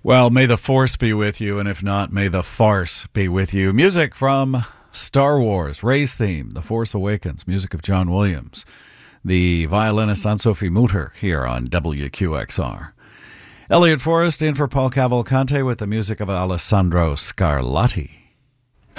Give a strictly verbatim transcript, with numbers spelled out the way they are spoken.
Well, may the force be with you, and if not, may the farce be with you. Music from Star Wars, Rey's theme, The Force Awakens, music of John Williams, the violinist Anne-Sophie Mutter here on W Q X R. Elliot Forrest in for Paul Cavalcante with the music of Alessandro Scarlatti.